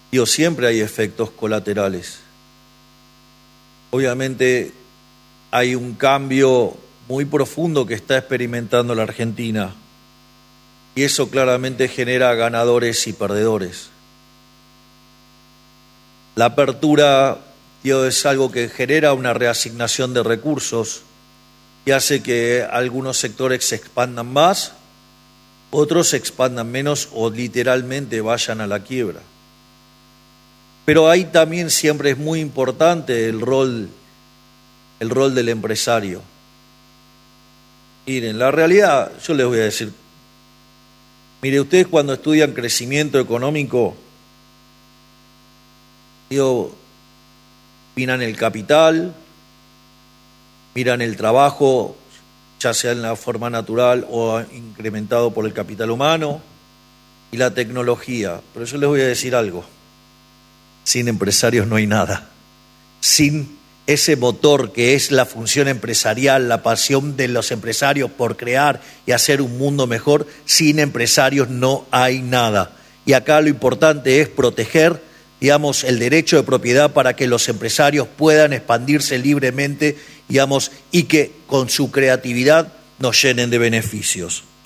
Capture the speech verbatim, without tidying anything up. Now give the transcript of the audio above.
Digo, siempre hay efectos colaterales. Obviamente hay un cambio muy profundo que está experimentando la Argentina y eso claramente genera ganadores y perdedores. La apertura, digo, es algo que genera una reasignación de recursos y hace que algunos sectores se expandan más, otros se expandan menos o literalmente vayan a la quiebra. Pero ahí también siempre es muy importante el rol, el rol del empresario. Miren, la realidad, yo les voy a decir, mire, ustedes cuando estudian crecimiento económico, digo, miran el capital, miran el trabajo, ya sea en la forma natural o incrementado por el capital humano, y la tecnología. Pero yo les voy a decir algo. Sin empresarios no hay nada. Sin ese motor que es la función empresarial, la pasión de los empresarios por crear y hacer un mundo mejor, sin empresarios no hay nada. Y acá lo importante es proteger, digamos, el derecho de propiedad para que los empresarios puedan expandirse libremente, digamos, y que con su creatividad nos llenen de beneficios.